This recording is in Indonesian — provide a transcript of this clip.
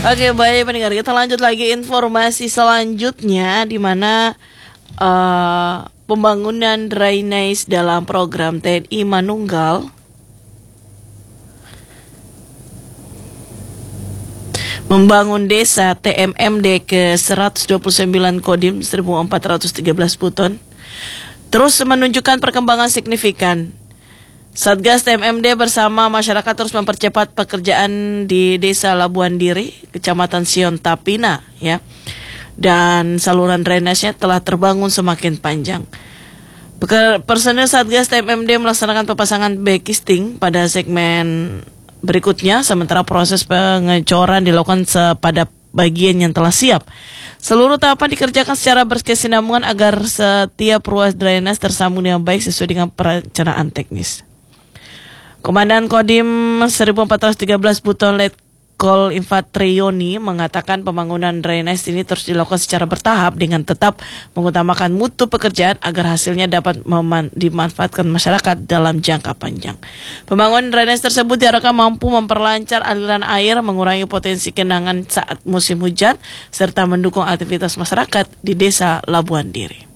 Oke, baik pendengar, kita lanjut lagi informasi selanjutnya di mana pembangunan drainase dalam program TNI Manunggal membangun desa TMMD ke 129 Kodim 1413 Buton terus menunjukkan perkembangan signifikan. Satgas TMMD bersama masyarakat terus mempercepat pekerjaan di Desa Labuan Diri, Kecamatan Sion Tapina, ya. Dan saluran drainasnya telah terbangun semakin panjang. Personil Satgas TMMD melaksanakan pemasangan backisting pada segmen berikutnya, sementara proses pengecoran dilakukan pada bagian yang telah siap. Seluruh tahapan dikerjakan secara berkesinambungan agar setiap ruas drainase tersambung dengan baik sesuai dengan perencanaan teknis. Komandan Kodim 1413 Buton Letkol Infantri Yoni mengatakan pembangunan drainase ini terus dilakukan secara bertahap dengan tetap mengutamakan mutu pekerjaan agar hasilnya dapat dimanfaatkan masyarakat dalam jangka panjang. Pembangunan drainase tersebut diharapkan mampu memperlancar aliran air, mengurangi potensi genangan saat musim hujan, serta mendukung aktivitas masyarakat di Desa Labuan Diri.